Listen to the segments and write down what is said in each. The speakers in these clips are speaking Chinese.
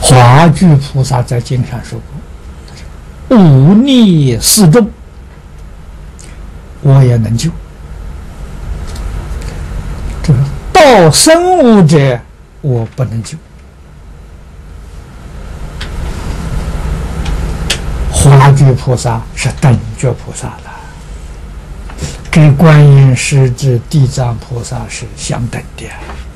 华居菩萨在经上说过：“忤逆四众，我也能救；这个道生物者，我不能救。”华居菩萨是等觉菩萨了，跟观音师至地藏菩萨是相等的。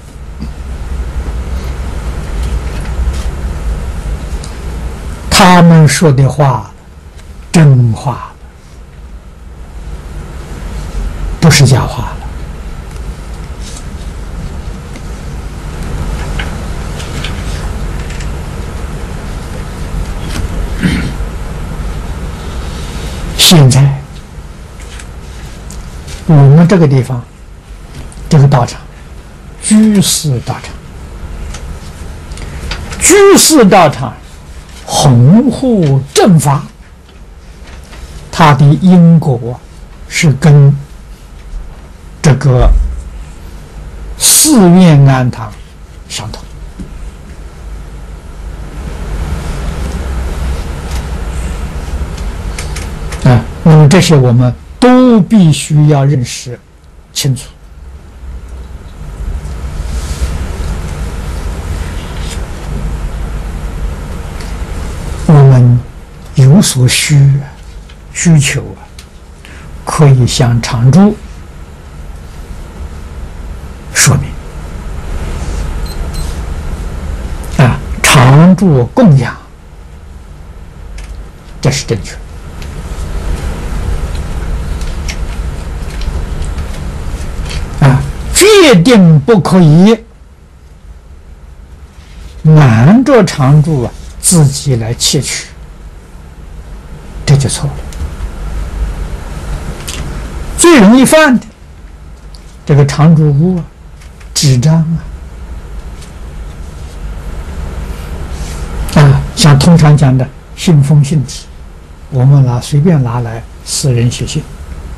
他们说的话，真话，不是假话了。现在我们这个地方，这个道场，居士道场，居士道场弘护正法，它的因果是跟这个寺院庵堂相同。那么这些我们都必须要认识清楚。我们有所需求可以向常住说明常住供养，这是正确。决定不可以瞒着常住自己来窃取，这就错了。最容易犯的这个常住屋纸张像通常讲的信封信纸，我们随便拿来私人写信，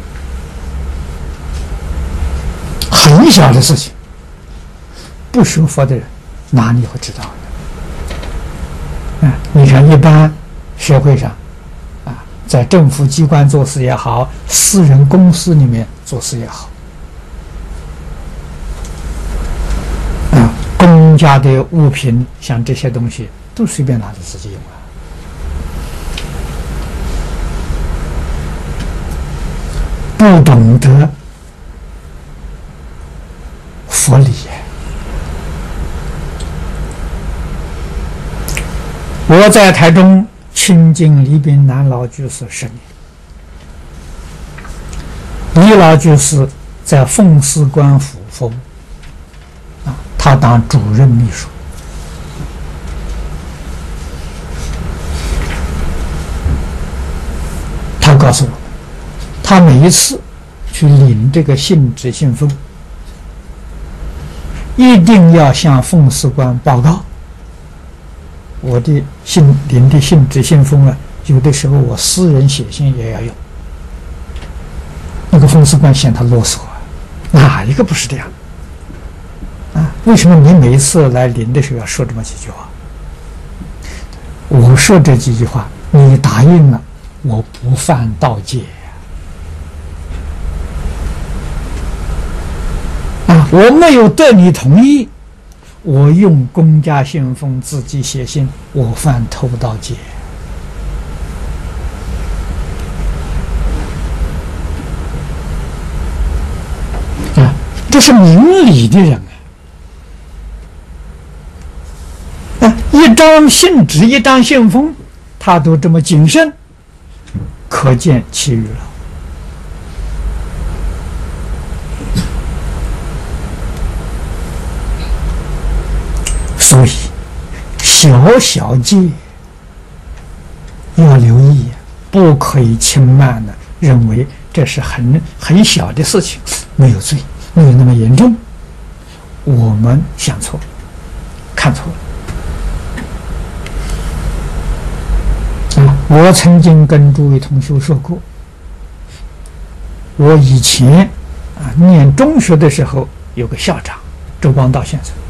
很小的事情，不学佛的人哪里会知道的？你看一般社会上在政府机关做事也好，私人公司里面做事也好，公家的物品像这些东西都随便拿着自己用不懂得佛理。我在台中亲近李炳南老居士10年，李老居士在奉祀官府服务，他当主任秘书。他告诉我，他每一次去领这个信纸信封，一定要向奉祀官报告，我的领的信纸信封有的时候我私人写信也要用。那个奉祀官嫌他啰嗦哪一个不是这样为什么你每一次来领的时候要说这么几句话？我说这几句话，你答应了，我不犯盗戒我没有得你同意，我用公家信封自己写信，我犯偷盗戒这是明理的人一张信纸一张信封他都这么谨慎，可见其余了。所以小小戒要留意，不可以轻慢的认为这是很小的事情，没有罪，没有那么严重。我们想错了，看错了。我曾经跟诸位同学说过，我以前念中学的时候有个校长周光道先生。